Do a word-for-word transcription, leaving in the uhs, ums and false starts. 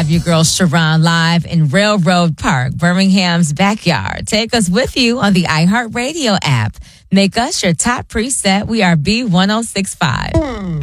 have your girl Sharon live in Railroad Park, Birmingham's backyard. Take us with you on the iHeartRadio app. Make us your top preset. We are B one oh six five.